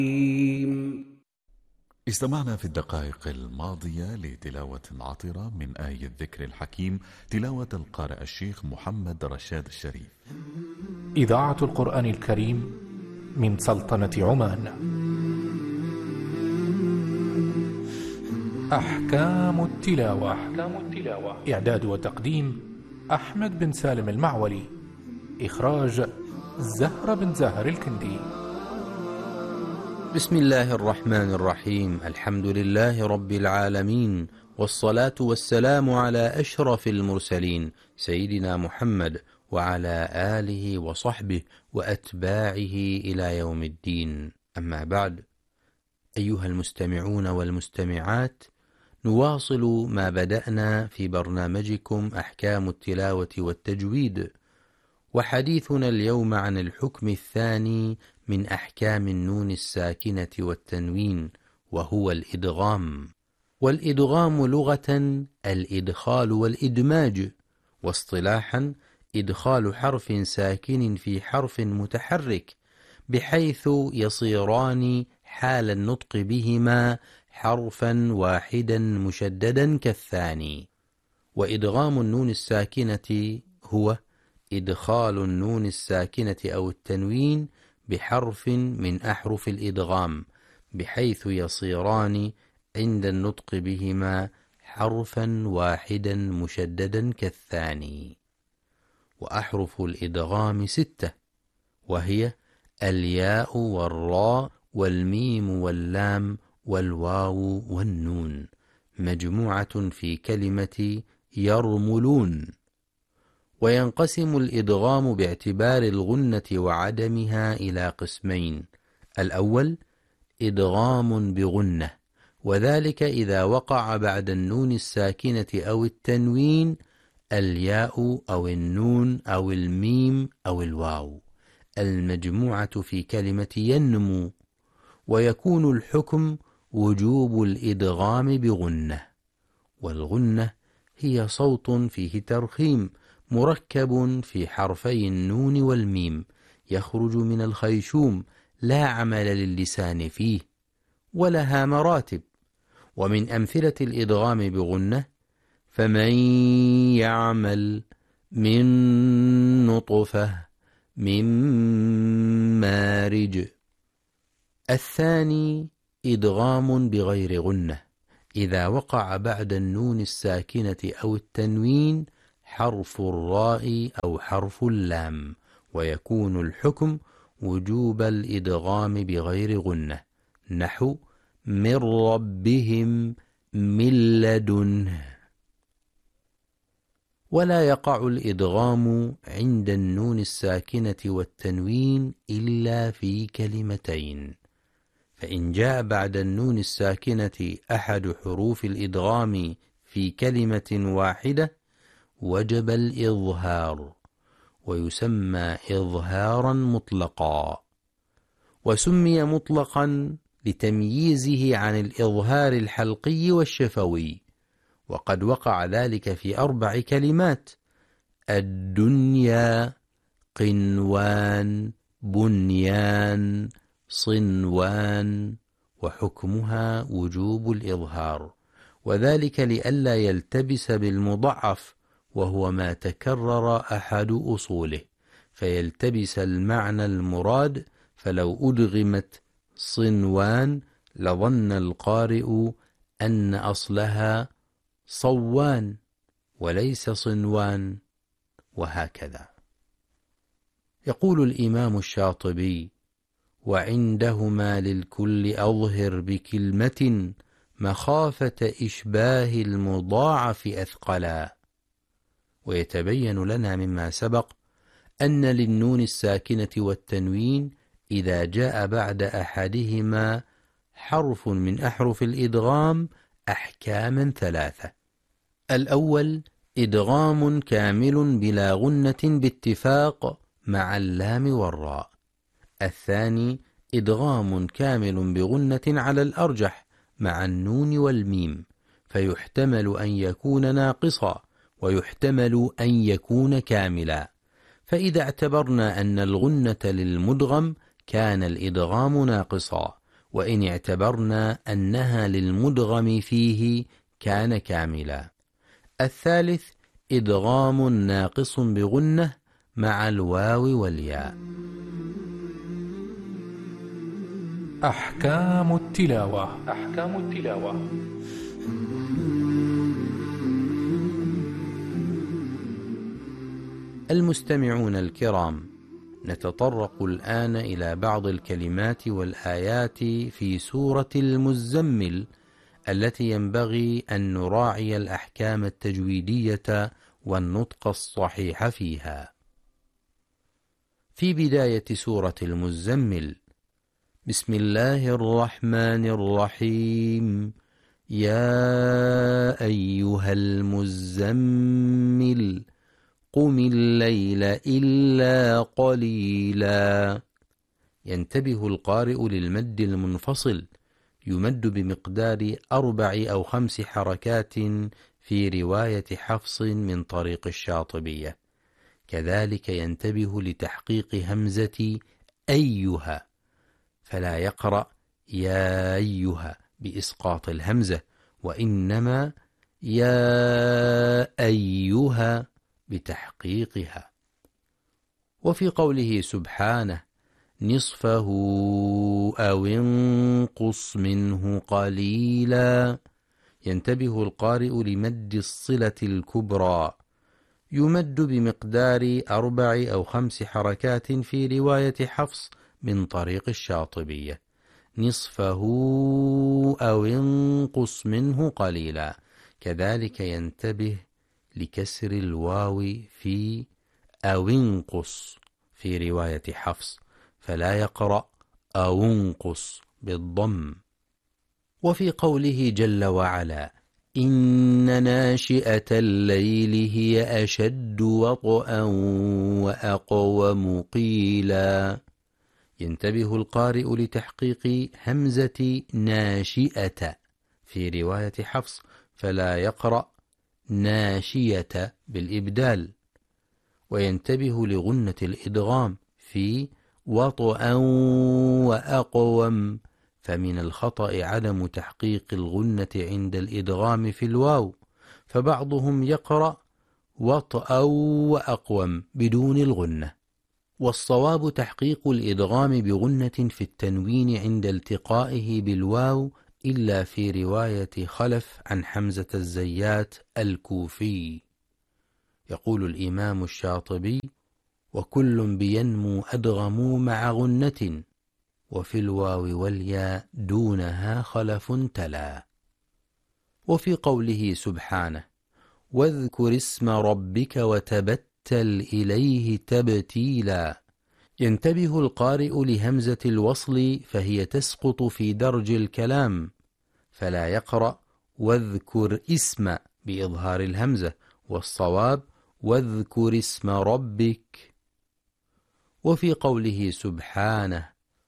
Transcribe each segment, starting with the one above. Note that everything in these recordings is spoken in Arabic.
استمعنا في الدقائق الماضية لتلاوة عطرة من آية الذكر الحكيم، تلاوة القارئ الشيخ محمد رشاد الشريف. إذاعة القرآن الكريم من سلطنة عمان. أحكام التلاوة. إعداد وتقديم أحمد بن سالم المعولي. إخراج زهرة بن زاهر الكندي. بسم الله الرحمن الرحيم. الحمد لله رب العالمين، والصلاة والسلام على أشرف المرسلين سيدنا محمد وعلى آله وصحبه وأتباعه إلى يوم الدين. أما بعد، أيها المستمعون والمستمعات، نواصل ما بدأنا في برنامجكم أحكام التلاوة والتجويد، وحديثنا اليوم عن الحكم الثاني من أحكام النون الساكنة والتنوين، وهو الإدغام. والإدغام لغة الإدخال والإدماج، واصطلاحا إدخال حرف ساكن في حرف متحرك بحيث يصيران حال النطق بهما حرفا واحدا مشددا كالثاني. وإدغام النون الساكنة هو إدخال النون الساكنة أو التنوين بحرف من أحرف الإدغام بحيث يصيران عند النطق بهما حرفا واحدا مشددا كالثاني. وأحرف الإدغام 6، وهي الياء والراء والميم واللام والواو والنون، مجموعة في كلمة يرملون. وينقسم الإدغام باعتبار الغنة وعدمها إلى قسمين: الأول إدغام بغنة، وذلك إذا وقع بعد النون الساكنة أو التنوين الياء أو النون أو الميم أو الواو، المجموعة في كلمة ينمو، ويكون الحكم وجوب الإدغام بغنة. والغنة هي صوت فيه ترخيم مركب في حرفي النون والميم، يخرج من الخيشوم، لا عمل للسان فيه، ولها مراتب. ومن أمثلة الإدغام بغنة: فمن يعمل من نطفة من مارج. الثاني إدغام بغير غنة، إذا وقع بعد النون الساكنة أو التنوين حرف الراء أو حرف اللام، ويكون الحكم وجوب الإدغام بغير غنة، نحو من ربهم من لدنه. ولا يقع الإدغام عند النون الساكنة والتنوين إلا في كلمتين، فإن جاء بعد النون الساكنة أحد حروف الإدغام في كلمة واحدة وجب الإظهار، ويسمى إظهارا مطلقا. وسمي مطلقا لتمييزه عن الإظهار الحلقي والشفوي، وقد وقع ذلك في 4 كلمات: الدنيا، قنوان، بنيان، صنوان، وحكمها وجوب الإظهار، وذلك لئلا يلتبس بالمضعف، وهو ما تكرر أحد أصوله فيلتبس المعنى المراد، فلو أدغمت صنوان لظن القارئ أن أصلها صوان وليس صنوان، وهكذا. يقول الإمام الشاطبي: وعندهما للكل أظهر بكلمة مخافة إشباه المضاعف أثقلا. ويتبين لنا مما سبق أن للنون الساكنة والتنوين إذا جاء بعد أحدهما حرف من أحرف الإدغام أحكاما 3: الأول إدغام كامل بلا غنة باتفاق مع اللام والراء. الثاني إدغام كامل بغنة على الأرجح مع النون والميم، فيحتمل أن يكون ناقصا ويحتمل أن يكون كاملا. فإذا اعتبرنا أن الغنة للمدغم كان الإدغام ناقصا، وإن اعتبرنا أنها للمدغم فيه كان كاملا. الثالث إدغام ناقص بغنة مع الواو والياء. أحكام التلاوة. أحكام التلاوة. المستمعون الكرام، نتطرق الآن إلى بعض الكلمات والآيات في سورة المزمل التي ينبغي أن نراعي الأحكام التجويدية والنطق الصحيح فيها. في بداية سورة المزمل: بسم الله الرحمن الرحيم، يا أيها المزمل قم الليل إلا قليلا. ينتبه القارئ للمد المنفصل، يمد بمقدار 4 أو 5 حركات في رواية حفص من طريق الشاطبية. كذلك ينتبه لتحقيق همزة أيها، فلا يقرأ يا أيها بإسقاط الهمزة، وإنما يا أيها بتحقيقها. وفي قوله سبحانه: نصفه أو انقص منه قليلا، ينتبه القارئ لمد الصلة الكبرى، يمد بمقدار 4 أو 5 حركات في رواية حفص من طريق الشاطبية. نصفه أو انقص منه قليلا. كذلك ينتبه لكسر الواو في أو انقص في رواية حفص، فلا يقرأ أو انقص بالضم. وفي قوله جل وعلا: إن ناشئة الليل هي أشد وطئا وأقوم قيلا، ينتبه القارئ لتحقيق همزة ناشئة في رواية حفص، فلا يقرأ ناشية بالإبدال. وينتبه لغنة الإدغام في وطئا وأقوم، فمن الخطأ عدم تحقيق الغنة عند الإدغام في الواو، فبعضهم يقرأ وطئا وأقوم بدون الغنة. والصواب تحقيق الإدغام بغنة في التنوين عند التقائه بالواو، إلا في رواية خلف عن حمزة الزيات الكوفي. يقول الإمام الشاطبي: وكل بينمو أدغموا مع غنة، وفي الواو والياء دونها خلف تلا. وفي قوله سبحانه: واذكر اسم ربك وتبتل إليه تبتيلا، ينتبه القارئ لهمزة الوصل، فهي تسقط في درج الكلام، فلا يقرأ واذكر اسم بإظهار الهمزة، والصواب واذكر اسم ربك. وفي قوله سبحانه: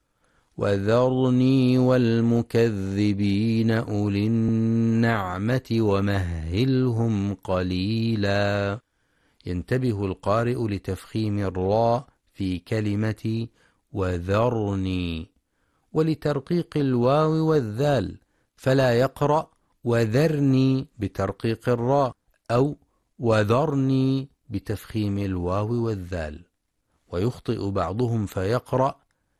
وذرني والمكذبين أولي النعمة ومهلهم قليلا، ينتبه القارئ لتفخيم الراء في كلمة وذرني، ولترقيق الواو والذال، فلا يقرأ وذرني بترقيق الراء أو وذرني بتفخيم الواو والذال. ويخطئ بعضهم فيقرأ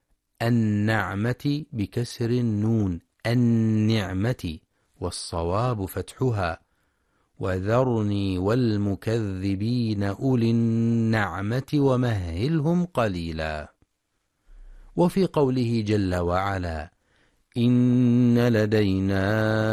النعمة بكسر النون النعمة، والصواب فتحها وذرني والمكذبين أولي النعمة ومهلهم قليلا. وفي قوله جل وعلا: إن لدينا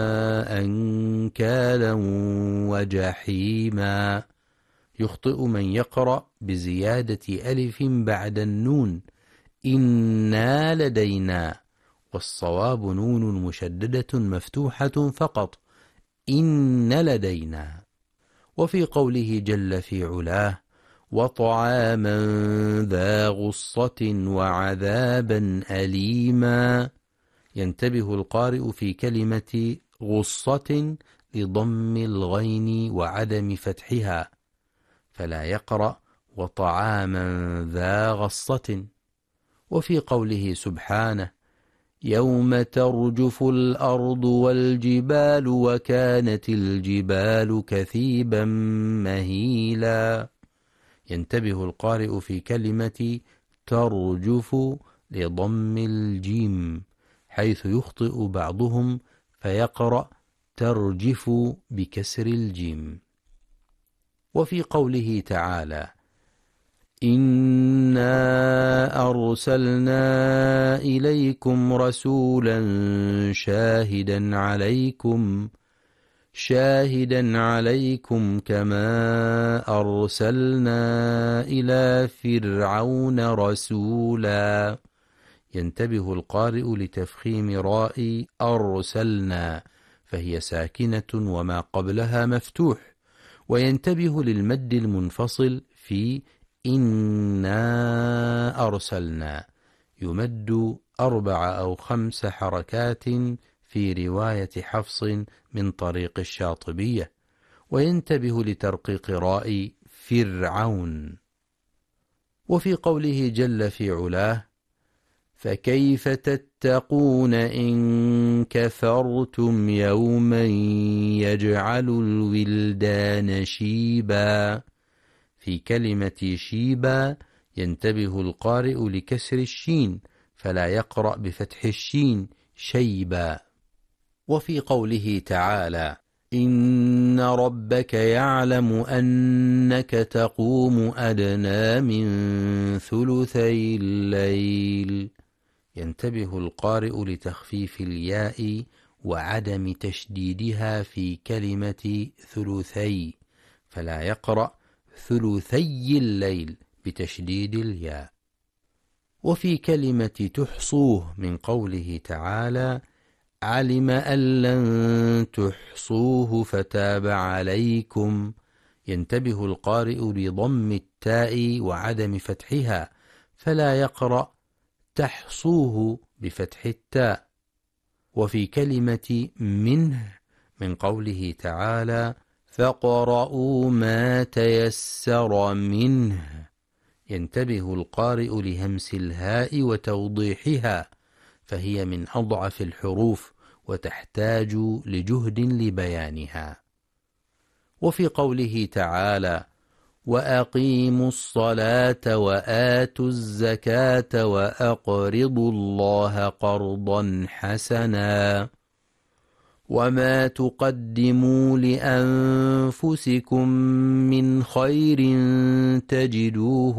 أنكالا وجحيما، يخطئ من يقرأ بزيادة ألف بعد النون إنا لدينا، والصواب نون مشددة مفتوحة فقط إن لدينا. وفي قوله جل في علاه: وطعاما ذا غصة وعذابا أليما، ينتبه القارئ في كلمة غصة لضم الغين وعدم فتحها، فلا يقرأ وطعاما ذا غصة. وفي قوله سبحانه: يوم ترجف الأرض والجبال وكانت الجبال كثيبا مهيلا. ينتبه القارئ في كلمة ترجف لضم الجيم، حيث يخطئ بعضهم فيقرأ ترجف بكسر الجيم. وفي قوله تعالى إنا أرسلنا إليكم رسولا شاهدا عليكم كما أرسلنا إلى فرعون رسولا. ينتبه القارئ لتفخيم راء أرسلنا، فهي ساكنة وما قبلها مفتوح، وينتبه للمد المنفصل في إنا أرسلنا، يمد 4 أو 5 حركات في رواية حفص من طريق الشاطبية، وينتبه لترقيق راء فرعون. وفي قوله جل في علاه فكيف تتقون إن كفرتم يوما يجعل الولدان شيبا، في كلمة شيبا ينتبه القارئ لكسر الشين فلا يقرأ بفتح الشين شيبا. وفي قوله تعالى إن ربك يعلم أنك تقوم أدنى من ثلثي الليل، ينتبه القارئ لتخفيف الياء وعدم تشديدها في كلمة ثلثي، فلا يقرأ ثلثي الليل بتشديد الياء. وفي كلمة تحصوه من قوله تعالى علم أن لن تحصوه فتاب عليكم، ينتبه القارئ لضم التاء وعدم فتحها فلا يقرأ تحصوه بفتح التاء. وفي كلمة منه من قوله تعالى فاقرؤوا ما تيسر منه، ينتبه القارئ لهمس الهاء وتوضيحها، فهي من أضعف الحروف وتحتاج لجهد لبيانها. وفي قوله تعالى وأقيموا الصلاة وآتوا الزكاة وأقرضوا الله قرضا حسنا وما تقدموا لأنفسكم من خير تجدوه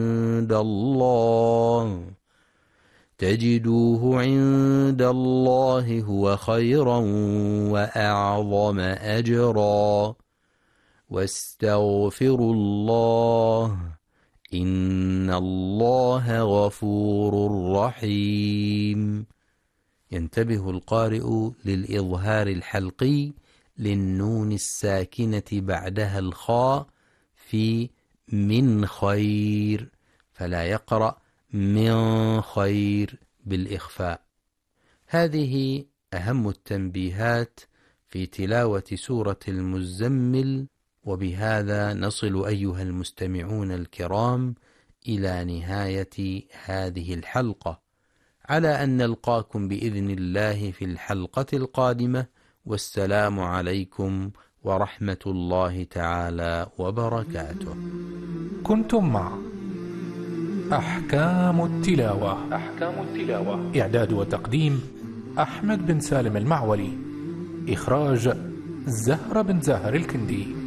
عند الله هو خيرا وأعظم أجرا واستغفروا الله إن الله غفور رحيم. ينتبه القارئ للإظهار الحلقي للنون الساكنة بعدها الخاء في من خير، فلا يقرأ من خير بالإخفاء. هذه أهم التنبيهات في تلاوة سورة المزمل، وبهذا نصل أيها المستمعون الكرام إلى نهاية هذه الحلقة، على أن نلقاكم بإذن الله في الحلقة القادمة، والسلام عليكم ورحمة الله تعالى وبركاته. كنتم مع أحكام التلاوة. إعداد وتقديم أحمد بن سالم المعولي. إخراج زهرة بن زاهر الكندي.